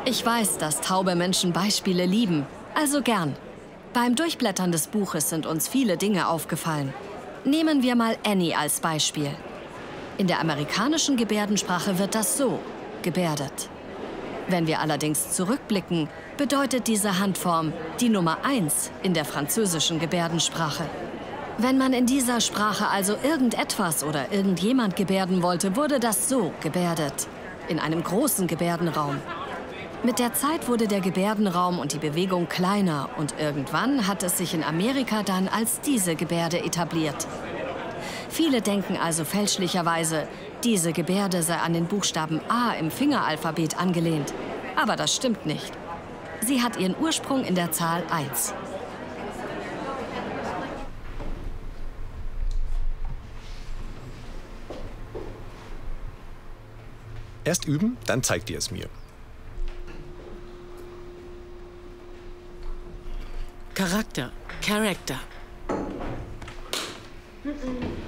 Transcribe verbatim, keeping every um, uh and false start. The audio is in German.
Ich weiß, dass taube Menschen Beispiele lieben, also gern. Beim Durchblättern des Buches sind uns viele Dinge aufgefallen. Nehmen wir mal Annie als Beispiel. In der amerikanischen Gebärdensprache wird das so gebärdet. Wenn wir allerdings zurückblicken, bedeutet diese Handform die Nummer eins in der französischen Gebärdensprache. Wenn man in dieser Sprache also irgendetwas oder irgendjemand gebärden wollte, wurde das so gebärdet, in einem großen Gebärdenraum. Mit der Zeit wurde der Gebärdenraum und die Bewegung kleiner und irgendwann hat es sich in Amerika dann als diese Gebärde etabliert. Viele denken also fälschlicherweise, diese Gebärde sei an den Buchstaben A im Fingeralphabet angelehnt. Aber das stimmt nicht. Sie hat ihren Ursprung in der Zahl eins. Erst üben, dann zeigt ihr es mir. Charakter. Character. Mm-mm.